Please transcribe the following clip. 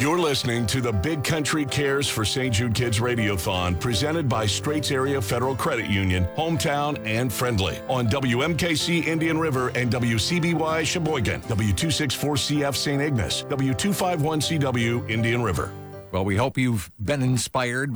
You're listening to the Big Country Cares for St. Jude Kids Radiothon, presented by Straits Area Federal Credit Union, Hometown, and Friendly on WMKC Indian River and WCBY Sheboygan, W264CF St. Ignace, W251CW Indian River. Well, we hope you've been inspired